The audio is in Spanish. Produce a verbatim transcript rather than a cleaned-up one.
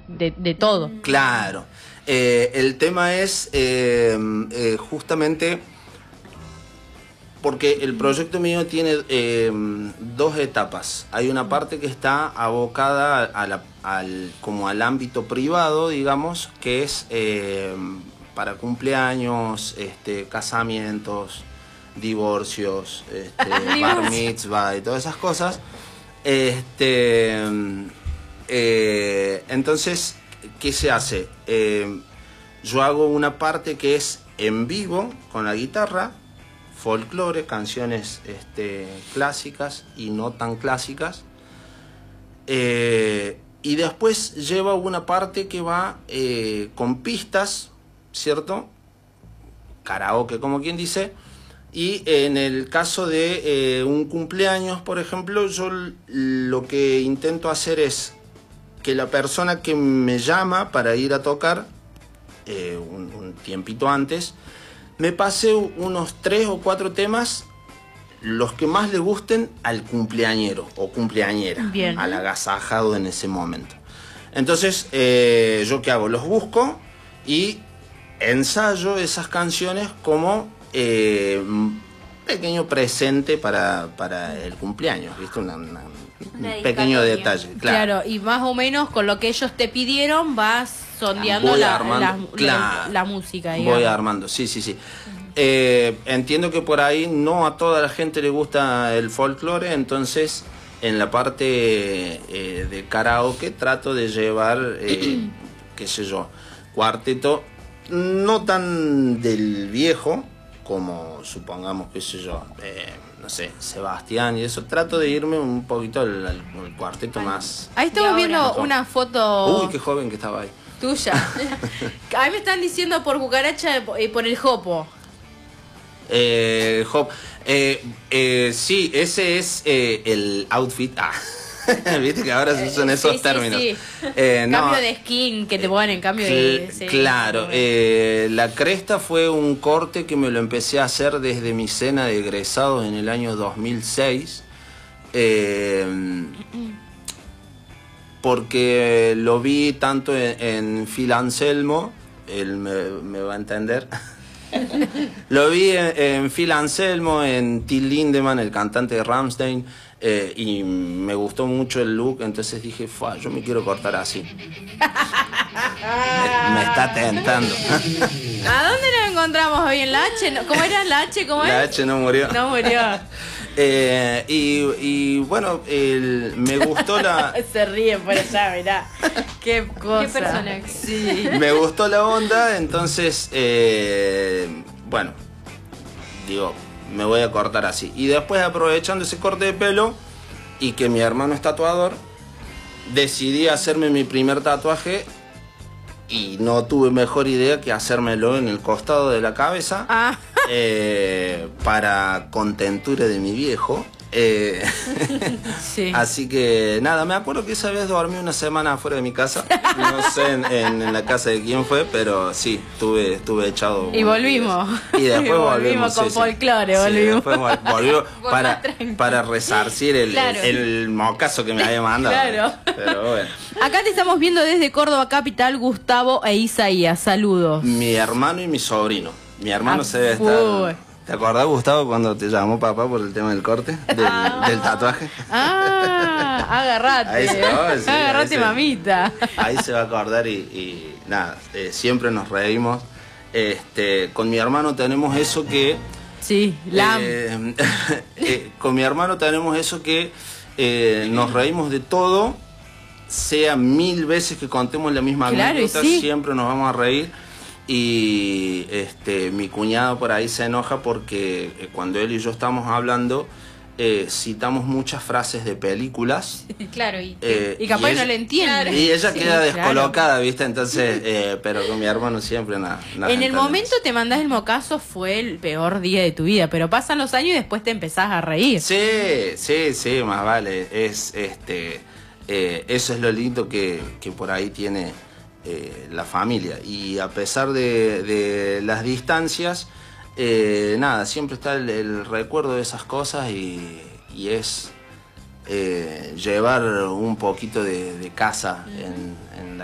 de, de todo. Claro. Eh, el tema es eh, eh, justamente porque el proyecto mío tiene eh, dos etapas. Hay una parte que está abocada a la, al, como al ámbito privado, digamos, que es eh, para cumpleaños, este, casamientos, divorcios, este, bar mitzvah y todas esas cosas. Este, eh, entonces, ¿qué se hace? Eh, yo hago una parte que es en vivo con la guitarra, folclore, canciones este, clásicas y no tan clásicas. Eh, y después lleva una parte que va eh, con pistas, ¿cierto? Karaoke, como quien dice. Y en el caso de eh, un cumpleaños, por ejemplo, yo lo que intento hacer es que la persona que me llama para ir a tocar, eh, un, un tiempito antes, me pase unos tres o cuatro temas, los que más le gusten al cumpleañero o cumpleañera, bien, al agasajado en ese momento. Entonces, eh, ¿yo qué hago? Los busco y ensayo esas canciones como eh, un pequeño presente para, para el cumpleaños, ¿viste? Una, una, un pequeño detalle. Claro. Claro, y más o menos con lo que ellos te pidieron vas sondeando Voy la, armando, la, claro, la, la música. Digamos. Voy armando, sí, sí, sí. Uh-huh. eh, entiendo que por ahí no a toda la gente le gusta el folclore, entonces en la parte eh, de karaoke trato de llevar, eh, qué sé yo, cuarteto, no tan del viejo, como supongamos, qué sé yo, eh, no sé, Sebastián y eso. Trato de irme un poquito al, al, al cuarteto más. Ahí estamos viendo una foto. Uy, qué joven que estaba ahí. Tuya. A mí me están diciendo por cucaracha y por el jopo. Eh, hop. Eh, eh, sí, ese es eh, el outfit. Ah. Viste que ahora se usan esos sí, términos. Sí, sí. Eh, no, cambio de skin que te ponen, cambio de... Sí, claro, eh, la cresta fue un corte que me lo empecé a hacer desde mi cena de egresados en el año dos mil seis. Eh, porque lo vi tanto en, en Phil Anselmo, él me, me va a entender. Lo vi en, en Phil Anselmo, en Till Lindemann, el cantante de Rammstein. Eh, y me gustó mucho el look, entonces dije, Fua, yo me quiero cortar así. me, me está tentando. ¿A dónde nos encontramos hoy? ¿En la H? ¿Cómo era la H? ¿Cómo es? La H no murió. No murió. eh, y, y bueno, el, me gustó la... Se ríe por allá, mirá. Qué cosa. Qué personaje. Sí. Me gustó la onda, entonces, eh, bueno, digo... me voy a cortar así. Y después, aprovechando ese corte de pelo y que mi hermano es tatuador, decidí hacerme mi primer tatuaje y no tuve mejor idea que hacérmelo en el costado de la cabeza. Ah. eh, para contentura de mi viejo. Eh, sí. Así que nada, me acuerdo que esa vez dormí una semana afuera de mi casa. No sé en, en, en la casa de quién fue, pero sí, estuve, estuve echado. Y volvimos. Y después y volvimos. volvimos con sí, folclore, sí. volvimos. Sí, después volvimos para, para resarcir el, claro. el, el mocazo que me había mandado. Claro. Pero bueno. Acá te estamos viendo desde Córdoba Capital, Gustavo e Isaías. Saludos. Mi hermano y mi sobrino. Mi hermano ah, se debe estar... Uy. ¿Te acordás, Gustavo, cuando te llamó papá por el tema del corte? Del, ah, del tatuaje. Ah, agarrate. Ahí se va, sí, agarrate, ahí se, mamita. Ahí se va a acordar y, y nada, eh, siempre nos reímos. Este, con mi hermano tenemos eso que... Sí, la... Eh, eh, con mi hermano tenemos eso que eh, nos reímos de todo, sea mil veces que contemos la misma claro, anécdota, sí. siempre nos vamos a reír. Y este mi cuñado por ahí se enoja porque eh, cuando él y yo estamos hablando eh, citamos muchas frases de películas. Claro, y, eh, y capaz y no ella, le entiende. Y ella sí, queda descolocada, claro. ¿viste? Entonces, eh, pero con mi hermano siempre nada. Na, en el momento te mandás el mocazo, fue el peor día de tu vida, pero pasan los años y después te empezás a reír. Sí, sí, sí, más vale. Es este eh, eso es lo lindo que, que por ahí tiene eh, la familia. Y a pesar de, de las distancias, eh, nada, siempre está el, el recuerdo de esas cosas y, y es eh, llevar un poquito de, de casa en, en